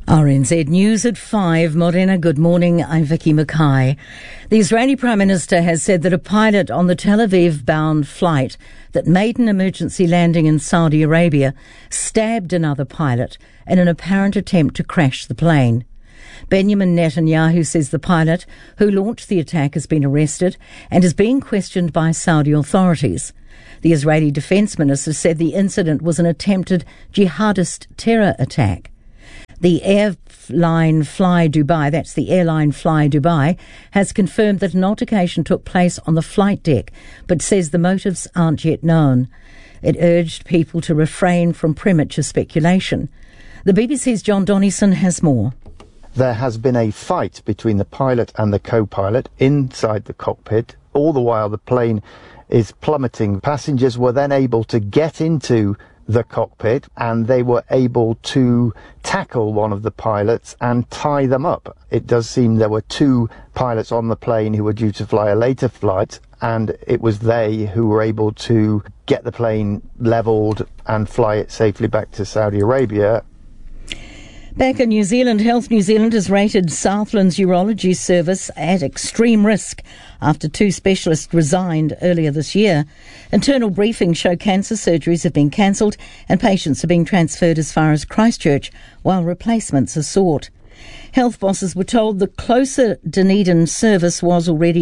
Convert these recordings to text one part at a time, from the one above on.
RNZ News at 5. Morena, good morning. I'm Vicky Mackay. The Israeli Prime Minister has said that a pilot on the Tel Aviv-bound flight that made an emergency landing in Saudi Arabia stabbed another pilot in an apparent attempt to crash the plane. Benjamin Netanyahu says the pilot who launched the attack has been arrested and is being questioned by Saudi authorities. The Israeli Defense Minister said the incident was an attempted jihadist terror attack. The airline Fly Dubai, has confirmed that an altercation took place on the flight deck, but says the motives aren't yet known. It urged people to refrain from premature speculation. The BBC's John Donison has more. There has been a fight between the pilot and the co-pilot inside the cockpit. All the while the plane is plummeting. Passengers were then able to get into the cockpit and they were able to tackle one of the pilots and tie them up. It does seem there were two pilots on the plane who were due to fly a later flight, and it was they who were able to get the plane leveled and fly it safely back to Saudi Arabia. Back in New Zealand, Health New Zealand has rated Southland's urology service at extreme risk after two specialists resigned earlier this year. Internal briefings show cancer surgeries have been cancelled and patients are being transferred as far as Christchurch while replacements are sought. Health bosses were told the closer Dunedin service was already,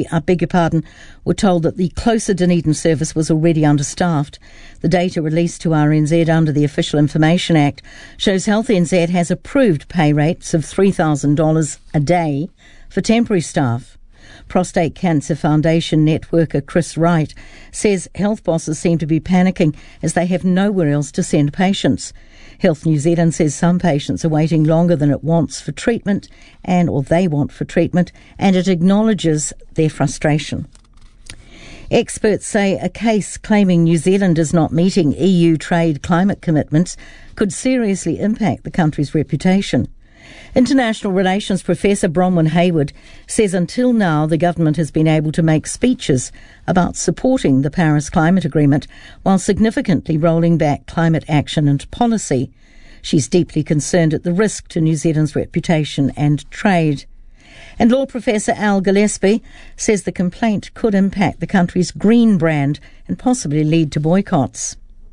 understaffed. The data released to RNZ under the Official Information Act shows Health NZ has approved pay rates of $3,000 a day for temporary staff. Prostate Cancer Foundation networker Chris Wright says health bosses seem to be panicking as they have nowhere else to send patients. Health New Zealand says some patients are waiting longer than it wants for treatment and it acknowledges their frustration. Experts say a case claiming New Zealand is not meeting EU trade climate commitments could seriously impact the country's reputation. International Relations Professor Bronwyn Hayward says until now the government has been able to make speeches about supporting the Paris Climate Agreement while significantly rolling back climate action and policy. She's deeply concerned at the risk to New Zealand's reputation and trade. And law professor Al Gillespie says the complaint could impact the country's green brand and possibly lead to boycotts.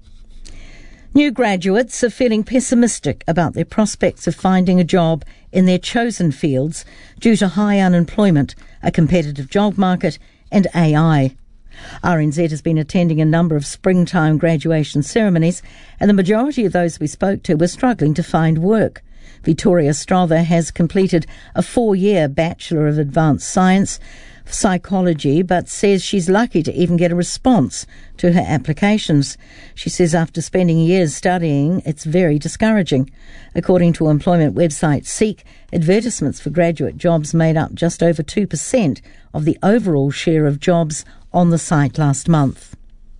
New graduates are feeling pessimistic about their prospects of finding a job in their chosen fields due to high unemployment, a competitive job market and AI. RNZ has been attending a number of springtime graduation ceremonies and the majority of those we spoke to were struggling to find work. Victoria Strother has completed a 4-year Bachelor of Advanced Science Psychology, but says she's lucky to even get a response to her applications. She says after spending years studying, it's very discouraging. According to employment website Seek, advertisements for graduate jobs made up just over 2% of the overall share of jobs on the site last month.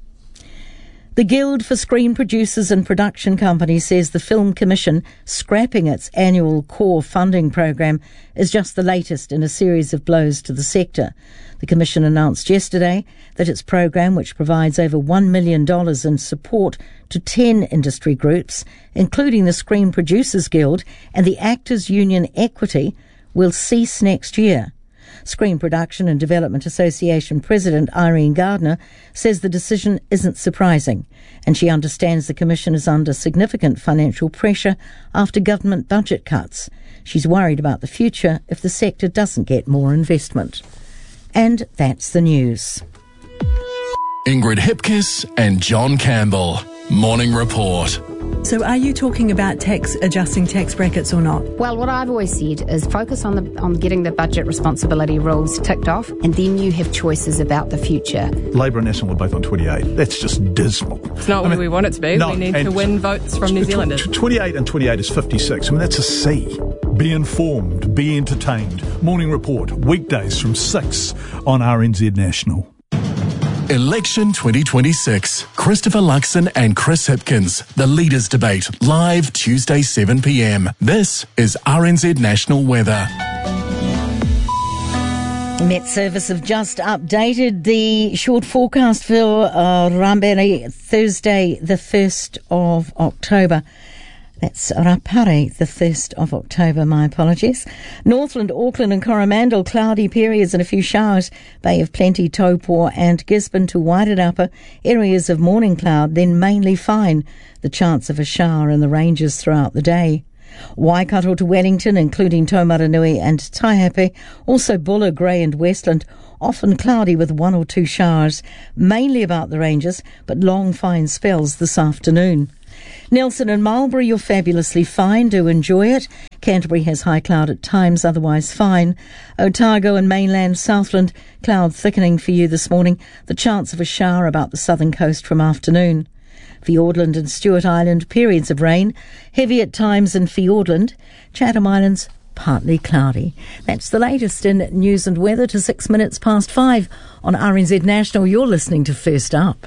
The Guild for Screen Producers and Production Companies says the Film Commission scrapping its annual core funding program is just the latest in a series of blows to the sector. The Commission announced yesterday that its program, which provides over $1 million in support to 10 industry groups, including the Screen Producers Guild and the Actors Union Equity, will cease next year. Screen Production and Development Association President Irene Gardner says the decision isn't surprising, and she understands the Commission is under significant financial pressure after government budget cuts. She's worried about the future if the sector doesn't get more investment. And that's the news. Ingrid Hipkiss and John Campbell. Morning Report. So are you talking about adjusting tax brackets or not? Well, what I've always said is focus on getting the budget responsibility rules ticked off, and then you have choices about the future. Labor and National were both on 28. That's just dismal. It's not where we want it to be. No, we need to win votes from New Zealanders. 28 and 28 is 56. I mean, that's a C. Be informed, be entertained. Morning Report, weekdays from 6 on RNZ National. Election 2026. Christopher Luxon and Chris Hipkins. The Leaders' Debate. Live Tuesday 7 p.m. This is RNZ National Weather. Met Service have just updated the short forecast for Rambere Thursday, the 1st of October. That's Rapare, the 1st of October, my apologies. Northland, Auckland and Coromandel, cloudy periods and a few showers. Bay of Plenty, Taupo and Gisborne to Wairarapa, areas of morning cloud, then mainly fine. The chance of a shower in the ranges throughout the day. Waikato to Wellington, including Taumaranui and Taihape, also Buller, Grey and Westland, often cloudy with 1 or 2 showers, mainly about the ranges, but long fine spells this afternoon. Nelson and Marlborough, you're fabulously fine, do enjoy it. Canterbury has high cloud at times, otherwise fine. Otago and mainland Southland, cloud thickening for you this morning, the chance of a shower about the southern coast from afternoon. Fiordland and Stewart Island, periods of rain, heavy at times in Fiordland. Chatham Islands, partly cloudy. That's the latest in news and weather to 6 minutes past 5 on RNZ National. You're listening to First Up.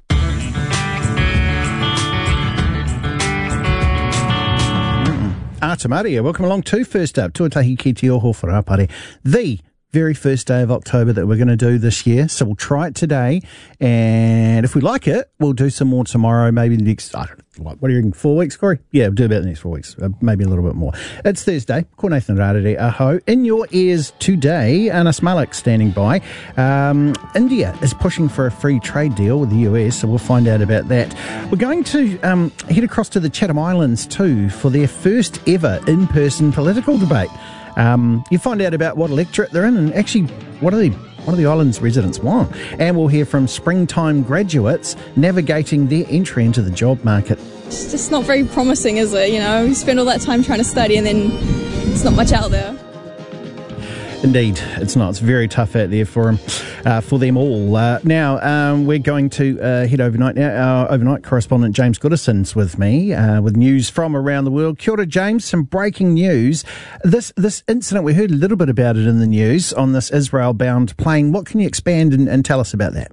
Atamaria, welcome along to First Up. Tuatahi ki te oho wharapare. The very first day of October that we're going to do this year. So we'll try it today. And if we like it, we'll do some more tomorrow, maybe the next, I don't know, what do you reckon, 4 weeks, Corey? Yeah, we'll do about the next 4 weeks, maybe a little bit more. It's Thursday. Ko Nathan Rarere aho. In your ears today, Anas Malik standing by. India is pushing for a free trade deal with the US, so we'll find out about that. We're going to head across to the Chatham Islands too for their first ever in-person political debate. You find out about what electorate they're in and actually what do the island's residents want. And we'll hear from springtime graduates navigating their entry into the job market. It's just not very promising, is it? You know, you spend all that time trying to study and then it's not much out there. Indeed, it's not. It's very tough out there for them all. Now, we're going to head overnight now. Our overnight correspondent James Goodison's with me with news from around the world. Kia ora, James. Some breaking news. This incident, we heard a little bit about it in the news on this Israel-bound plane. What can you expand and tell us about that?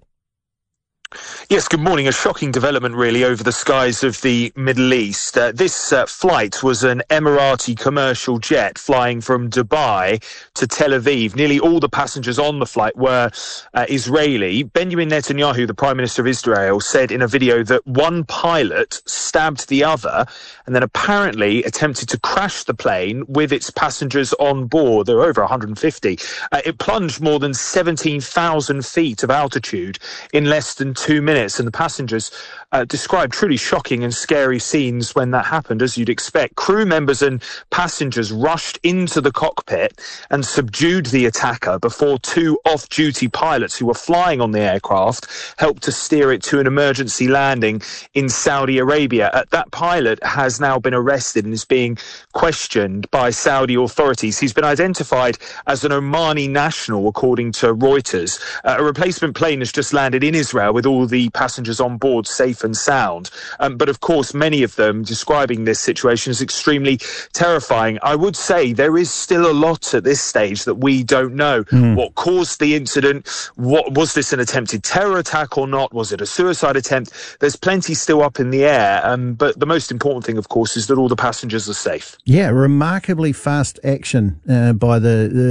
Yes, good morning. A shocking development, really, over the skies of the Middle East. This flight was an Emirati commercial jet flying from Dubai to Tel Aviv. Nearly all the passengers on the flight were Israeli. Benjamin Netanyahu, the Prime Minister of Israel, said in a video that one pilot stabbed the other and then apparently attempted to crash the plane with its passengers on board. There were over 150. It plunged more than 17,000 feet of altitude in less than 2 minutes, and the passengers described truly shocking and scary scenes when that happened, as you'd expect. Crew members and passengers rushed into the cockpit and subdued the attacker before 2 off-duty pilots who were flying on the aircraft helped to steer it to an emergency landing in Saudi Arabia. That pilot has now been arrested and is being questioned by Saudi authorities. He's been identified as an Omani national, according to Reuters. A replacement plane has just landed in Israel with all the passengers on board safe and sound. But of course, many of them describing this situation as extremely terrifying. I would say there is still a lot at this stage that we don't know. What caused the incident? What was this, an attempted terror attack or not? Was it a suicide attempt? There's plenty still up in the air. But the most important thing, of course, is that all the passengers are safe. Yeah, remarkably fast action by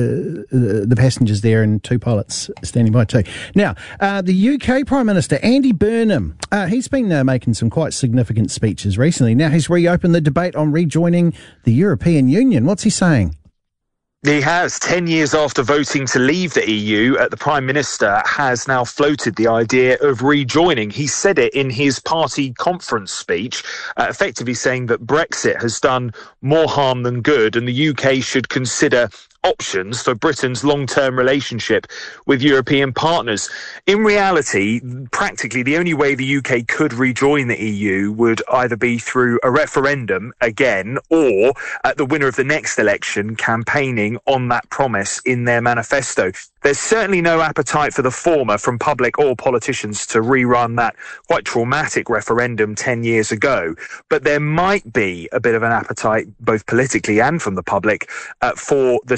the passengers there and 2 pilots standing by too. Now, the UK Prime Minister Andy Burnham, he's been making some quite significant speeches recently. Now he's reopened the debate on rejoining the European Union. What's he saying? He has. 10 years after voting to leave the EU, the Prime Minister has now floated the idea of rejoining. He said it in his party conference speech, effectively saying that Brexit has done more harm than good and the UK should consider options for Britain's long-term relationship with European partners. In reality, practically the only way the UK could rejoin the EU would either be through a referendum again or the winner of the next election campaigning on that promise in their manifesto. There's certainly no appetite for the former from public or politicians to rerun that quite traumatic referendum 10 years ago. But there might be a bit of an appetite, both politically and from the public, for the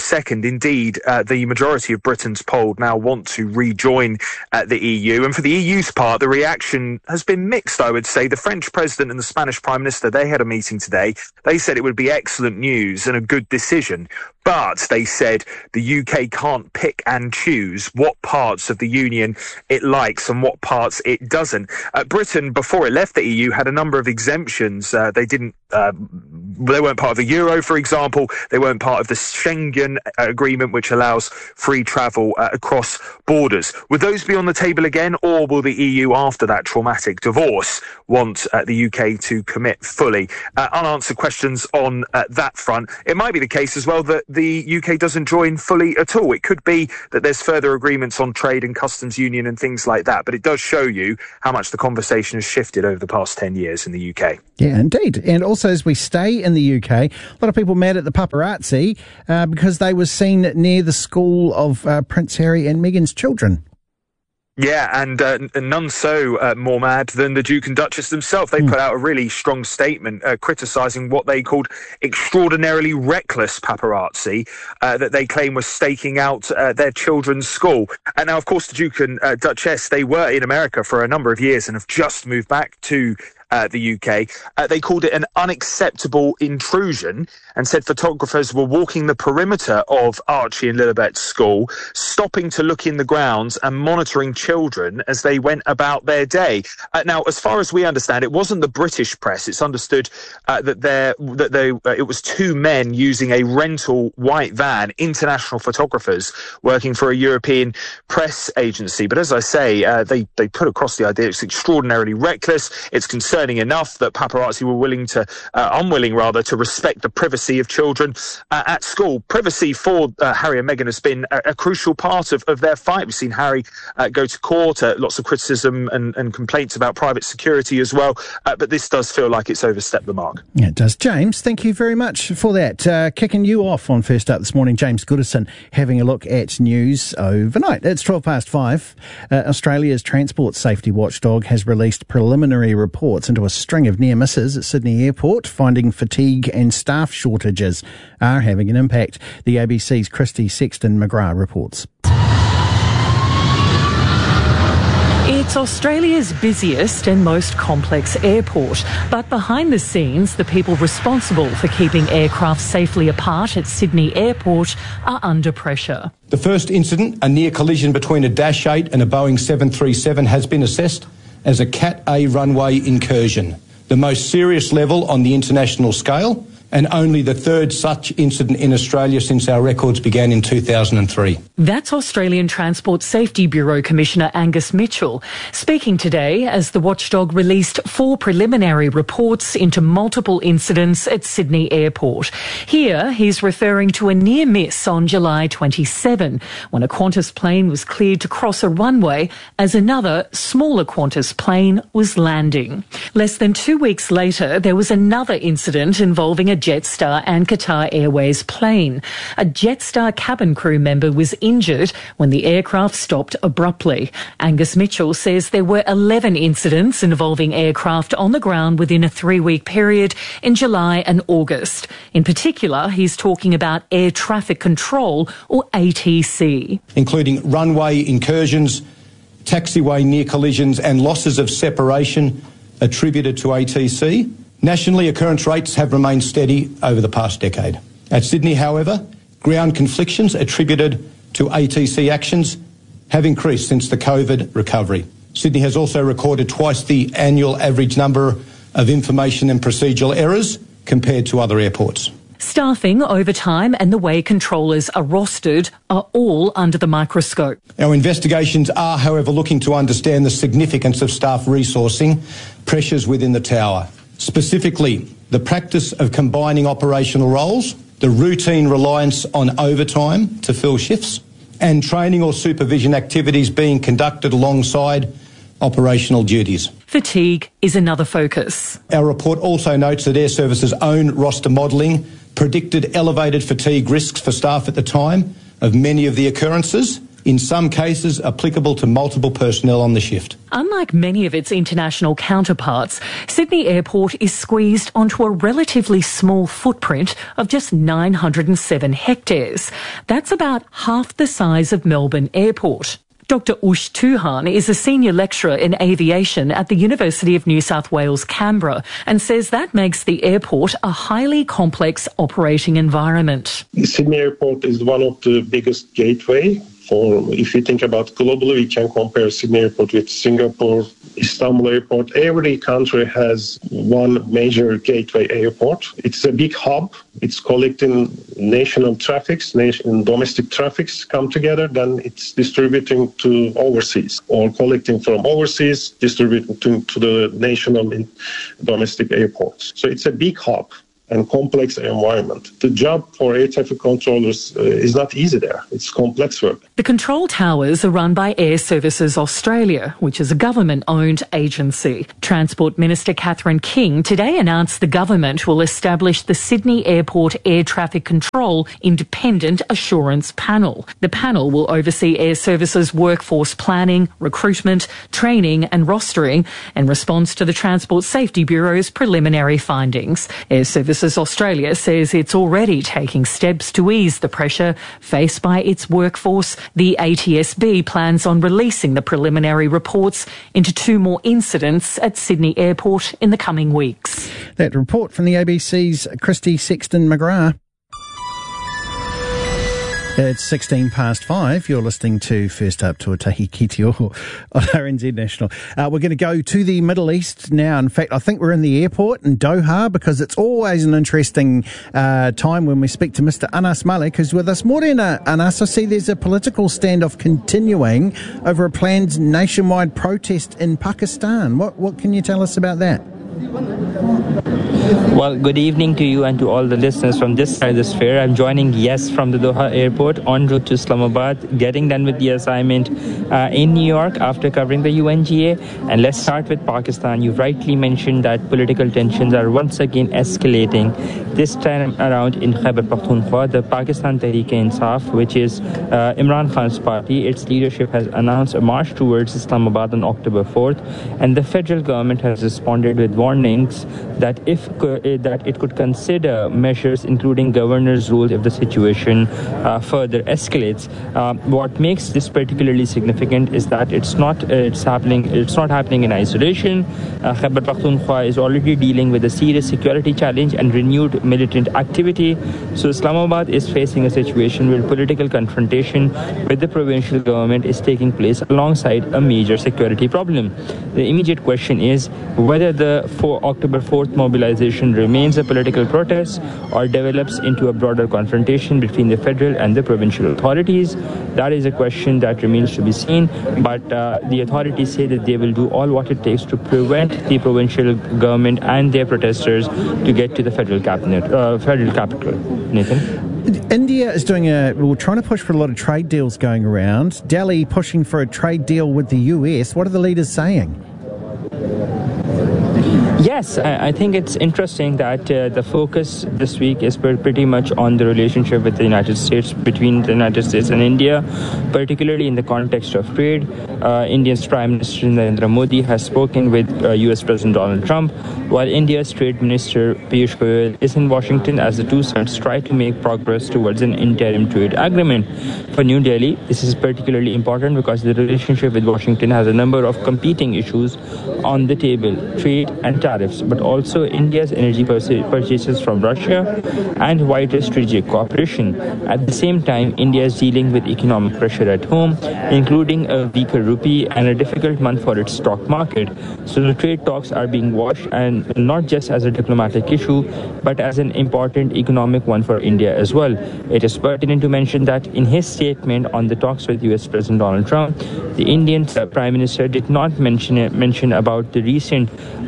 2nd. Indeed, the majority of Britain's polled now want to rejoin the EU. And for the EU's part, the reaction has been mixed, I would say. The French president and the Spanish prime minister, they had a meeting today. They said it would be excellent news and a good decision. But they said the UK can't pick and choose what parts of the Union it likes and what parts it doesn't. Britain, before it left the EU, had a number of exemptions. They weren't part of the Euro, for example. They weren't part of the Schengen agreement, which allows free travel across borders. Would those be on the table again, or will the EU, after that traumatic divorce, want the UK to commit fully? Unanswered questions on that front. It might be the case as well that the UK doesn't join fully at all. It could be that there's further agreements on trade and customs union and things like that, but it does show you how much the conversation has shifted over the past 10 years in the UK. Yeah, indeed. And also, as we stay in the UK, a lot of people mad at the paparazzi because they were seen near the school of Prince Harry and Meghan's children. Yeah, and none so more mad than the Duke and Duchess themselves. They put out a really strong statement criticising what they called extraordinarily reckless paparazzi that they claim was staking out their children's school. And now, of course, the Duke and Duchess, they were in America for a number of years and have just moved back to the UK. They called it an unacceptable intrusion and said photographers were walking the perimeter of Archie and Lilibet's school, stopping to look in the grounds and monitoring children as they went about their day. Now, as far as we understand, it wasn't the British press. It's understood it was two men using a rental white van, international photographers working for a European press agency. But as I say, they put across the idea it's extraordinarily reckless. It's concerning enough that paparazzi were unwilling to respect the privacy of children at school. Privacy for Harry and Meghan has been a crucial part of their fight. We've seen Harry go to court, lots of criticism and complaints about private security as well. But this does feel like it's overstepped the mark. Yeah, it does. James, thank you very much for that. Kicking you off on First Up this morning, James Goodison, having a look at news overnight. It's 5:12. Australia's Transport Safety Watchdog has released preliminary reports into a string of near misses at Sydney Airport, finding fatigue and staff shortages are having an impact. The ABC's Christy Sexton McGrath reports. It's Australia's busiest and most complex airport, but behind the scenes, the people responsible for keeping aircraft safely apart at Sydney Airport are under pressure. The first incident, a near collision between a Dash 8 and a Boeing 737, has been assessed as a Cat A runway incursion, the most serious level on the international scale, and only the third such incident in Australia since our records began in 2003. That's Australian Transport Safety Bureau Commissioner Angus Mitchell speaking today as the watchdog released 4 preliminary reports into multiple incidents at Sydney Airport. Here, he's referring to a near miss on July 27 when a Qantas plane was cleared to cross a runway as another, smaller Qantas plane was landing. Less than 2 weeks later, there was another incident involving a Jetstar and Qatar Airways plane. A Jetstar cabin crew member was injured when the aircraft stopped abruptly. Angus Mitchell says there were 11 incidents involving aircraft on the ground within a 3-week period in July and August. In particular, he's talking about air traffic control, or ATC. Including runway incursions, taxiway near collisions and losses of separation attributed to ATC. Nationally, occurrence rates have remained steady over the past decade. At Sydney, however, ground conflictions attributed to ATC actions have increased since the COVID recovery. Sydney has also recorded twice the annual average number of information and procedural errors compared to other airports. Staffing, overtime and the way controllers are rostered are all under the microscope. Our investigations are, however, looking to understand the significance of staff resourcing pressures within the tower. Specifically, the practice of combining operational roles, the routine reliance on overtime to fill shifts, and training or supervision activities being conducted alongside operational duties. Fatigue is another focus. Our report also notes that Air Services' own roster modelling predicted elevated fatigue risks for staff at the time of many of the occurrences, in some cases applicable to multiple personnel on the shift. Unlike many of its international counterparts, Sydney Airport is squeezed onto a relatively small footprint of just 907 hectares. That's about half the size of Melbourne Airport. Dr. Ush Tuhan is a senior lecturer in aviation at the University of New South Wales, Canberra, and says that makes the airport a highly complex operating environment. Sydney Airport is one of the biggest gateway. If you think about globally, we can compare Sydney Airport with Singapore, Istanbul Airport. Every country has one major gateway airport. It's a big hub. It's collecting national traffics, domestic traffics come together, then it's distributing to overseas, or collecting from overseas, distributing to the national and domestic airports. So it's a big hub and complex environment. The job for air traffic controllers is not easy there. It's complex work. The control towers are run by Air Services Australia, which is a government-owned agency. Transport Minister Catherine King today announced the government will establish the Sydney Airport Air Traffic Control Independent Assurance Panel. The panel will oversee Air Services workforce planning, recruitment, training and rostering in response to the Transport Safety Bureau's preliminary findings. Air Services Australia says it's already taking steps to ease the pressure faced by its workforce. The ATSB plans on releasing the preliminary reports into 2 more incidents at Sydney Airport in the coming weeks. That report from the ABC's Christy Sexton McGrath. It's 16 past 5. You're listening to First Up Tuatahi Ki Te Oho on RNZ National. We're going to go to the Middle East now. In fact, I think we're in the airport in Doha because it's always an interesting time when we speak to Mr. Anas Malik, who's with us. Morena, Anas, I see there's a political standoff continuing over a planned nationwide protest in Pakistan. What can you tell us about that? Well, good evening to you and to all the listeners from this side of the sphere. I'm joining from the Doha airport en route to Islamabad, getting done with the assignment in New York after covering the UNGA. And let's start with Pakistan. You rightly mentioned that political tensions are once again escalating. This time around in Khyber Pakhtunkhwa, the Pakistan Tehreek-e-Insaf, which is Imran Khan's party, its leadership has announced a march towards Islamabad on October 4th. And the federal government has responded with warnings that that it could consider measures including governor's rules if the situation further escalates. What makes this particularly significant is that it's not happening in isolation. Khyber Pakhtunkhwa is already dealing with a serious security challenge and renewed militant activity. So Islamabad is facing a situation where political confrontation with the provincial government is taking place alongside a major security problem. The immediate question is whether the October 4th mobilization remains a political protest or develops into a broader confrontation between the federal and the provincial authorities. That is a question that remains to be seen, but the authorities say that they will do all what it takes to prevent the provincial government and their protesters to get to the federal capital. Nathan? India is trying to push for a lot of trade deals going around. Delhi pushing for a trade deal with the US. What are the leaders saying? Yes, I think it's interesting that the focus this week is pretty much on the relationship with the United States, between the United States and India, particularly in the context of trade. India's Prime Minister Narendra Modi has spoken with US President Donald Trump, while India's Trade Minister Piyush Goyal is in Washington as the two sides try to make progress towards an interim trade agreement. For New Delhi, this is particularly important because the relationship with Washington has a number of competing issues on the table: trade and tariffs, but also India's energy purchases from Russia and wider strategic cooperation. At the same time, India is dealing with economic pressure at home, including a weaker rupee and a difficult month for its stock market. So the trade talks are being watched, and not just as a diplomatic issue, but as an important economic one for India as well. It is pertinent to mention that in his statement on the talks with US President Donald Trump, the Indian Prime Minister did not mention about the recent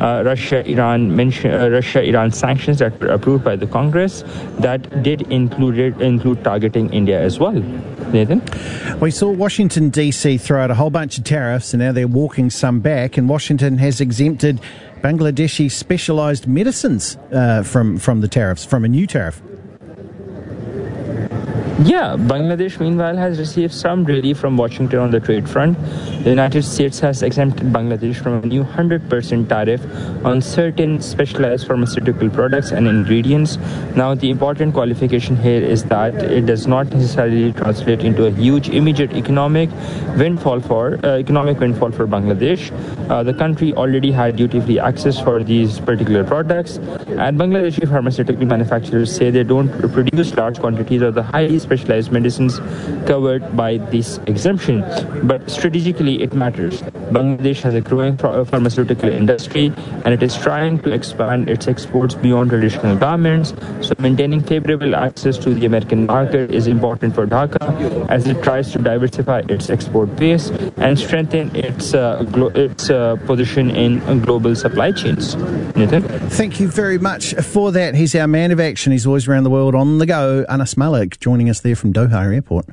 Russia-Iran sanctions that were approved by the Congress that did include targeting India as well. Nathan? We saw Washington, D.C. throw out a whole bunch of tariffs, and now they're walking some back, and Washington has exempted Bangladeshi specialised medicines from the tariffs, from a new tariff. Yeah, Bangladesh, meanwhile, has received some relief from Washington on the trade front. The United States has exempted Bangladesh from a new 100% tariff on certain specialized pharmaceutical products and ingredients. Now, the important qualification here is that it does not necessarily translate into a huge immediate economic windfall for Bangladesh. The country already had duty-free access for these particular products, and Bangladeshi pharmaceutical manufacturers say they don't produce large quantities of the highly specialized medicines covered by this exemption. But strategically, it matters. Bangladesh has a growing pharmaceutical industry, and it is trying to expand its exports beyond traditional garments. So maintaining favorable access to the American market is important for Dhaka as it tries to diversify its export base and strengthen its position in global supply chains. Nathan? Thank you very much for that. He's our man of action. He's always around the world on the go. Anas Malik joining us there from Doha Airport.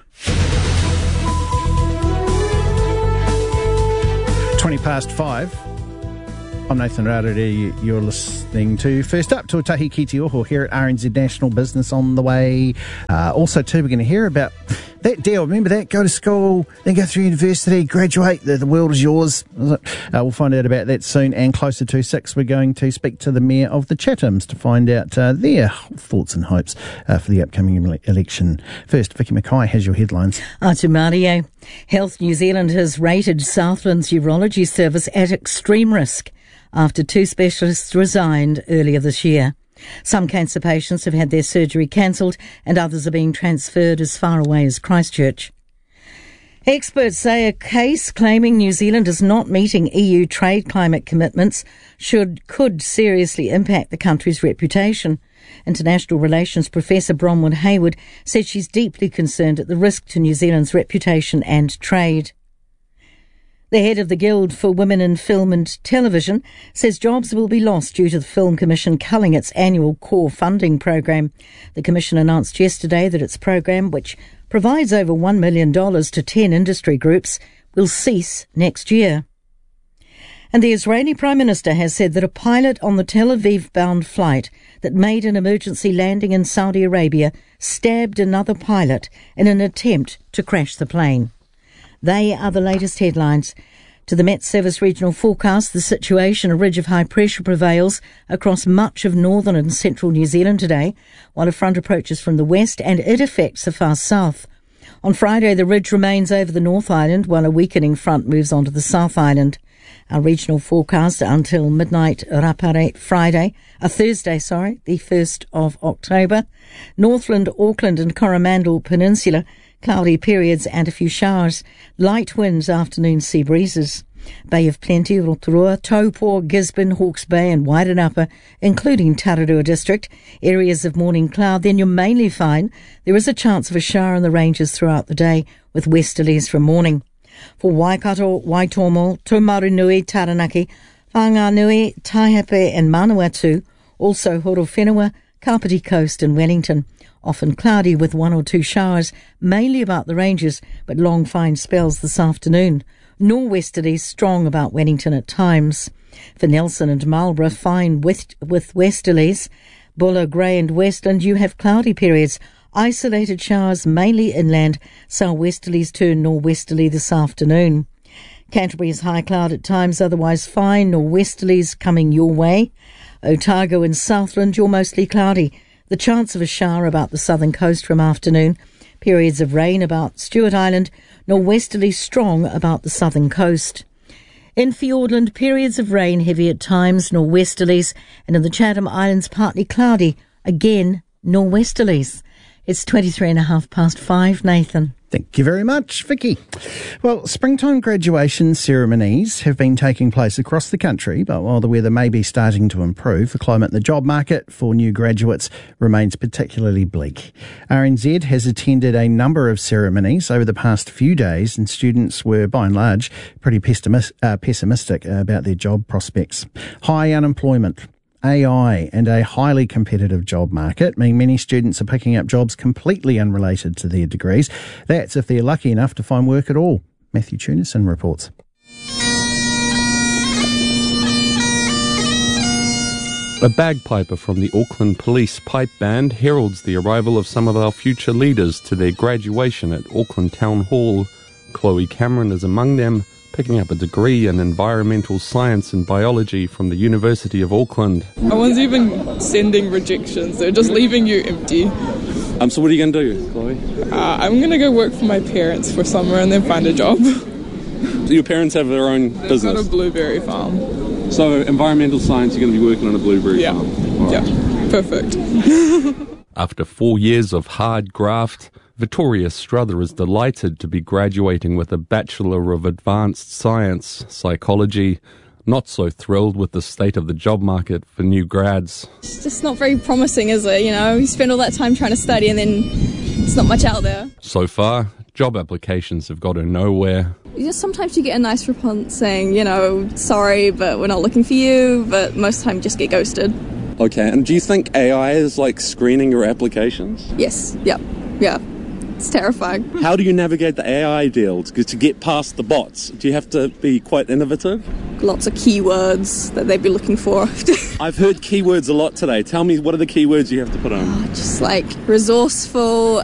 5:20. I'm Nathan Rarere. You're listening to First Up, Tuatahi Ki Te Oho here at RNZ National Business on the way. Also, too, we're going to hear about that deal. Remember that? Go to school, then go through university, graduate. The world is yours. We'll find out about that soon. And closer to 6, we're going to speak to the Mayor of the Chathams to find out their thoughts and hopes for the upcoming election. First, Vicky Mackay has your headlines. Atu Mario. Health New Zealand has rated Southland's urology service at extreme risk after 2 specialists resigned earlier this year. Some cancer patients have had their surgery cancelled and others are being transferred as far away as Christchurch. Experts say a case claiming New Zealand is not meeting EU trade climate commitments could seriously impact the country's reputation. International Relations Professor Bronwyn Hayward said she's deeply concerned at the risk to New Zealand's reputation and trade. The head of the Guild for Women in Film and Television says jobs will be lost due to the Film Commission culling its annual core funding program. The Commission announced yesterday that its program, which provides over $1 million to 10 industry groups, will cease next year. And the Israeli Prime Minister has said that a pilot on the Tel Aviv-bound flight that made an emergency landing in Saudi Arabia stabbed another pilot in an attempt to crash the plane. They are the latest headlines. To the Met Service regional forecast, the situation, a ridge of high pressure prevails across much of northern and central New Zealand today, while a front approaches from the west and it affects the far south. On Friday, the ridge remains over the North Island, while a weakening front moves onto the South Island. Our regional forecast until midnight Rapare Thursday, the 1st of October. Northland, Auckland and Coromandel Peninsula, cloudy periods and a few showers. Light winds, afternoon sea breezes. Bay of Plenty, Rotorua, Taupo, Gisborne, Hawke's Bay and Wairanapa, including Tararua District. Areas of morning cloud, then you're mainly fine. There is a chance of a shower in the ranges throughout the day, with westerlies from morning. For Waikato, Waitomo, Taumarunui, Taranaki, Whanganui, Taihape and Manawatu, also Horowhenua, Kapiti Coast and Wellington. Often cloudy with 1 or 2 showers, mainly about the ranges, but long fine spells this afternoon. Nor'westerlies strong about Wellington at times. For Nelson and Marlborough, fine with westerlies. Buller, Grey and Westland, you have cloudy periods. Isolated showers mainly inland. Southwesterlies turn nor'westerly this afternoon. Canterbury is high cloud at times, otherwise fine. Nor'westerlies coming your way. Otago and Southland, you're mostly cloudy. The chance of a shower about the southern coast from afternoon. Periods of rain about Stewart Island. Nor'westerly strong about the southern coast. In Fiordland, periods of rain heavy at times, nor'westerlies. And in the Chatham Islands, partly cloudy. Again, nor'westerlies. It's 5:23, Nathan. Thank you very much, Vicky. Well, springtime graduation ceremonies have been taking place across the country, but while the weather may be starting to improve, the climate in the job market for new graduates remains particularly bleak. RNZ has attended a number of ceremonies over the past few days, and students were, by and large, pretty pessimistic about their job prospects. High unemployment, AI and a highly competitive job market mean many students are picking up jobs completely unrelated to their degrees. That's if they're lucky enough to find work at all. Matthew Tunison reports. A bagpiper from the Auckland Police Pipe Band heralds the arrival of some of our future leaders to their graduation at Auckland Town Hall. Chloe Cameron is among them, picking up a degree in environmental science and biology from the University of Auckland. No one's even sending rejections, they're just leaving you empty. So what are you going to do, Chloe? I'm going to go work for my parents for summer and then find a job. Do your parents have their own business? They've got a blueberry farm. So environmental science, you're going to be working on a blueberry farm? Yeah, perfect. After 4 years of hard graft, Victoria Struther is delighted to be graduating with a Bachelor of Advanced Science, Psychology. Not so thrilled with the state of the job market for new grads. It's just not very promising, is it? You know, you spend all that time trying to study and then there's not much out there. So far, job applications have got her nowhere. Sometimes you get a nice response saying, you know, sorry, but we're not looking for you, but most of the time you just get ghosted. Okay, and do you think AI is like screening your applications? Yes, yeah. It's terrifying. How do you navigate the AI deal to get past the bots? Do you have to be quite innovative? Lots of keywords that they'd be looking for. I've heard keywords a lot today. Tell me, what are the keywords you have to put on? Just like resourceful,